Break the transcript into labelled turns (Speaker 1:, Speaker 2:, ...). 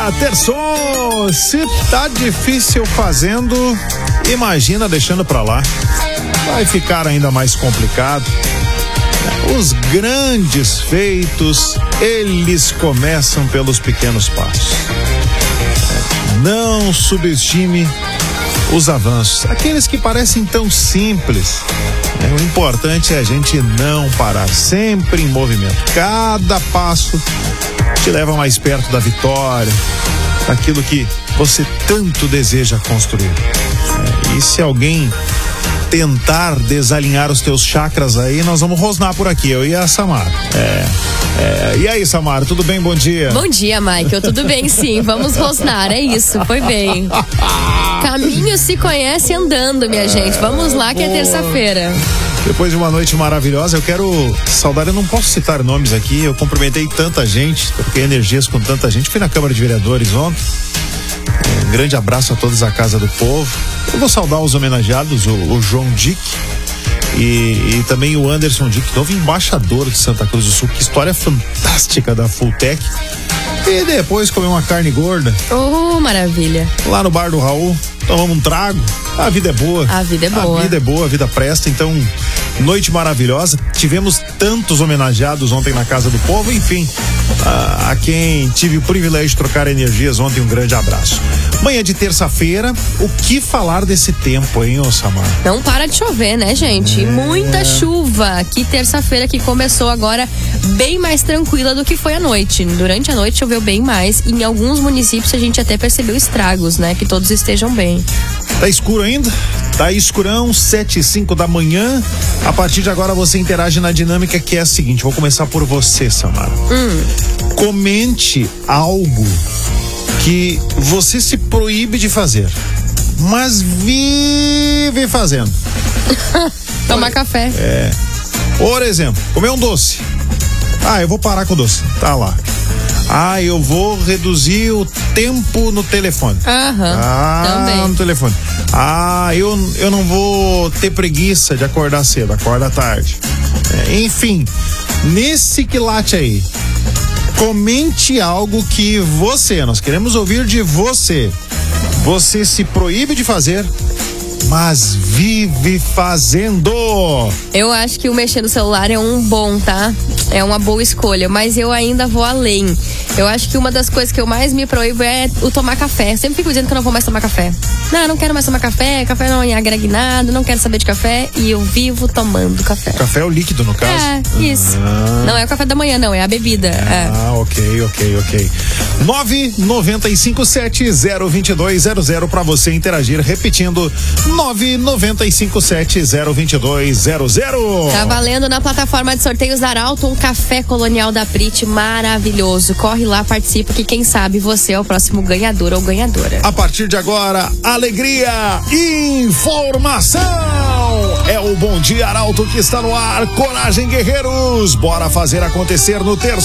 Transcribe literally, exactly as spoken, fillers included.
Speaker 1: Ah, terçou! Se tá difícil fazendo, imagina deixando pra lá. Vai ficar ainda mais complicado. Os grandes feitos, eles começam pelos pequenos passos. Não subestime os avanços, aqueles que parecem tão simples. O importante é a gente não parar, sempre em movimento. Cada passo te leva mais perto da vitória, daquilo que você tanto deseja construir. E se alguém tentar desalinhar os teus chakras aí, nós vamos rosnar por aqui, eu e a Samara. É, é, e aí, Samara, tudo bem? Bom dia.
Speaker 2: Bom dia, Michael, tudo bem sim, vamos rosnar, é isso, foi bem. Caminho se conhece andando, minha gente, vamos lá que é terça-feira.
Speaker 1: Depois de uma noite maravilhosa, eu quero saudar, eu não posso citar nomes aqui, eu cumprimentei tanta gente, troquei energias com tanta gente, fui na Câmara de Vereadores ontem. Um grande abraço a todos da Casa do Povo. Eu vou saudar os homenageados, o, o João Dick e, e também o Anderson Dick, novo embaixador de Santa Cruz do Sul. Que história fantástica da Fulltech. E depois comer uma carne gorda.
Speaker 2: Oh, maravilha.
Speaker 1: Lá no bar do Raul, tomamos um trago. A vida é boa.
Speaker 2: A vida é boa.
Speaker 1: A vida é boa, a vida presta. Então, noite maravilhosa. Tivemos tantos homenageados ontem na Casa do Povo. Enfim, a, a quem tive o privilégio de trocar energias ontem, um grande abraço. Manhã de terça-feira, o que falar desse tempo, hein, ô Samar?
Speaker 2: Não para de chover, né, gente? É. Muita chuva. Que terça-feira que começou agora bem mais tranquila do que foi a noite. Durante a noite choveu bem mais. E em alguns municípios a gente até percebeu estragos, né? Que todos estejam bem.
Speaker 1: Tá escuro ainda? Tá escurão, sete e cinco da manhã. A partir de agora você interage na dinâmica que é a seguinte. Vou começar por você, Samara.
Speaker 2: Hum.
Speaker 1: Comente algo que você se proíbe de fazer, mas vive fazendo.
Speaker 2: Tomar café.
Speaker 1: É. Por exemplo, comer um doce. Ah, eu vou parar com o doce. Tá lá. Ah, eu vou reduzir o tempo no telefone.
Speaker 2: Aham.
Speaker 1: Ah,
Speaker 2: também.
Speaker 1: no telefone. Ah, eu, eu não vou ter preguiça de acordar cedo, acorda tarde. É, enfim, nesse quilate aí, comente algo que você, nós queremos ouvir de você. Você se proíbe de fazer, mas vive fazendo.
Speaker 2: Eu acho que o mexer no celular é um bom, tá? É uma boa escolha, mas eu ainda vou além. Eu acho que uma das coisas que eu mais me proíbo é o tomar café. Eu sempre fico dizendo que eu não vou mais tomar café. Não, não quero mais tomar café, café não agrega nada, não quero saber de café, e eu vivo tomando café.
Speaker 1: Café é o líquido, no caso?
Speaker 2: É, isso.
Speaker 1: Ah.
Speaker 2: Não é o café da manhã, não, é a bebida.
Speaker 1: Ah,
Speaker 2: é.
Speaker 1: ok, ok, ok. nove nove cinco sete zero dois dois zero zero para você interagir, repetindo, nove nove cinco sete zero dois dois zero zero.
Speaker 2: Tá valendo na plataforma de sorteios da Arauto um café colonial da Prit maravilhoso. Corre lá, participa, que quem sabe você é o próximo ganhador ou ganhadora.
Speaker 1: A partir de agora, alegria, informação. É o Bom Dia Arauto que está no ar. Coragem, guerreiros. Bora fazer acontecer no terço.